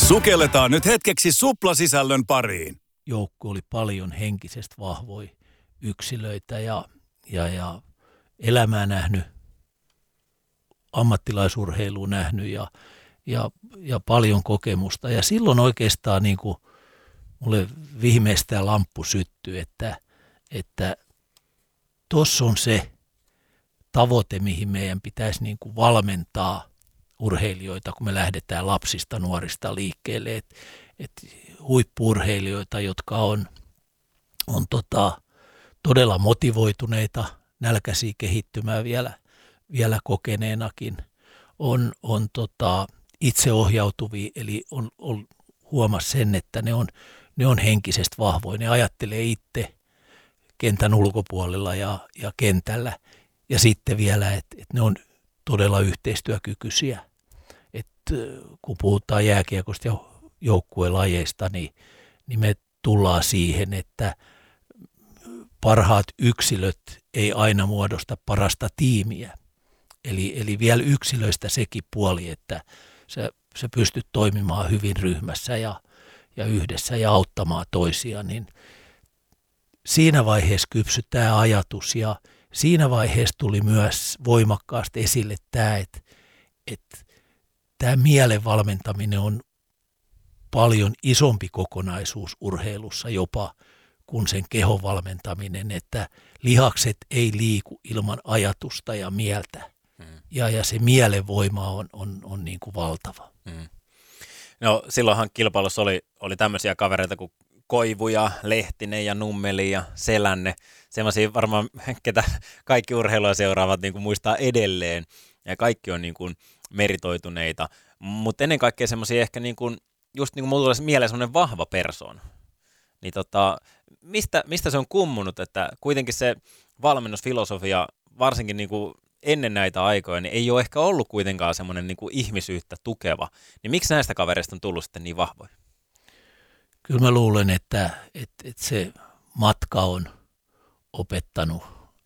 Sukelletaan nyt hetkeksi suplasisällön pariin. Joukko oli paljon henkisesti vahvoja yksilöitä ja elämää nähnyt, ammattilaisurheilua nähnyt ja paljon kokemusta. Ja silloin oikeastaan niin kuin mulle viimeistään lamppu syttyi, että tuossa on se tavoite, mihin meidän pitäisi niin kuin valmentaa urheilijoita, kun me lähdetään lapsista, nuorista liikkeelle. Että huippu-urheilijoita, jotka on todella motivoituneita, nälkäisiä kehittymään vielä kokeneenakin, on itseohjautuvia, eli on huomasi sen, että ne on henkisesti vahvoja. Ne ajattelee itse kentän ulkopuolella ja kentällä. Ja sitten vielä, että ne on todella yhteistyökykyisiä. Että kun puhutaan jääkiekosta ja joukkuelajeista, niin me tullaan siihen, että parhaat yksilöt ei aina muodosta parasta tiimiä. Eli vielä yksilöistä sekin puoli, että sä pystyt toimimaan hyvin ryhmässä ja yhdessä ja auttamaan toisia, niin siinä vaiheessa kypsyi tämä ajatus ja siinä vaiheessa tuli myös voimakkaasti esille tämä, että tämä mielen valmentaminen on paljon isompi kokonaisuus urheilussa jopa kuin sen kehon valmentaminen, että lihakset ei liiku ilman ajatusta ja mieltä. Ja se mielen voima on niin kuin valtava. No silloinhan kilpailussa oli tämmöisiä kavereita kuin Koivu ja Lehtinen ja Nummeli ja Selänne. Semmoisia varmaan, ketä kaikki urheilua seuraavat niin kuin muistaa edelleen. Ja kaikki on niin kuin meritoituneita. Mutta ennen kaikkea semmoisia ehkä niin kuin, just niin kuin mulla tulee mieleen semmoinen vahva persoona. Niin mistä se on kummunut, että kuitenkin se valmennusfilosofia, varsinkin niin kuin ennen näitä aikoja, niin ei ole ehkä ollut kuitenkaan semmoinen niin kuin ihmisyyttä tukeva. Niin miksi näistä kavereista on tullut sitten niin vahvoja? Kyllä mä luulen, että se matka on opettanut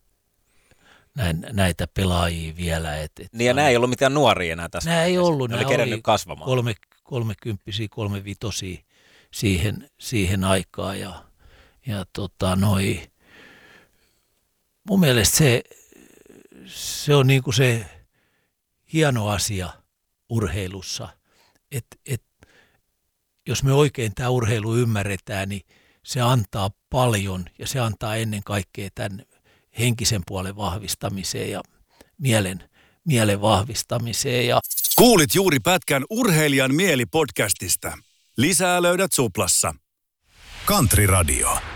näitä pelaajia vielä. Niin ja nämä ei ollut mitään nuoria enää tässä. Nämä ei ollut. Ne oli kerennyt kasvamaan. 30-vuotiaita, 35 siihen aikaan. Mun mielestä se on niinku se hieno asia urheilussa, että jos me oikein tämä urheilu ymmärretään, niin se antaa paljon ja se antaa ennen kaikkea tämän henkisen puolen vahvistamiseen ja mielen vahvistamiseen. Kuulit juuri pätkän Urheilijan mieli podcastista. Lisää löydät suplassa. Country Radio.